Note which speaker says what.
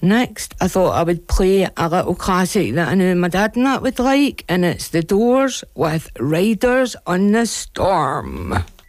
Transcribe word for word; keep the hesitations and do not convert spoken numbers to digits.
Speaker 1: Next, I thought I would play a little classic that I knew my dad and that would like, and it's The Doors with Riders on the Storm.